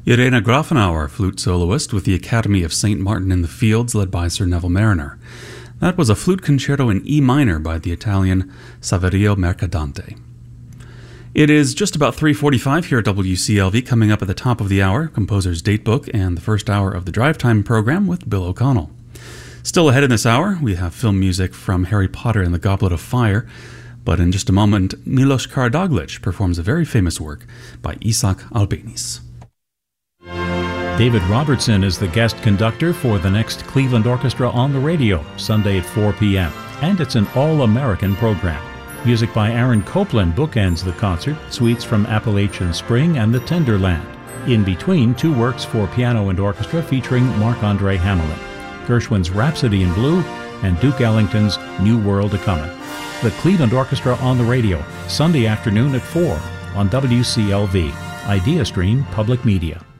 Irena Grafenauer, flute soloist with the Academy of St. Martin in the Fields, led by Sir Neville Mariner. That was a flute concerto in E minor by the Italian Saverio Mercadante. It is just about 3:45 here at WCLV. Coming up at the top of the hour, Composer's Datebook and the first hour of the Drive Time program with Bill O'Connell. Still ahead in this hour, we have film music from Harry Potter and the Goblet of Fire, but in just a moment, Milos Karadoglic performs a very famous work by Isaac Albéniz. David Robertson is the guest conductor for the next Cleveland Orchestra on the Radio, Sunday at 4 p.m., and it's an all-American program. Music by Aaron Copland bookends the concert, suites from Appalachian Spring and The Tenderland. In between, two works for piano and orchestra featuring Marc-Andre Hamelin, Gershwin's Rhapsody in Blue and Duke Ellington's New World A-Comin'. The Cleveland Orchestra on the Radio, Sunday afternoon at 4 on WCLV, IdeaStream Public Media.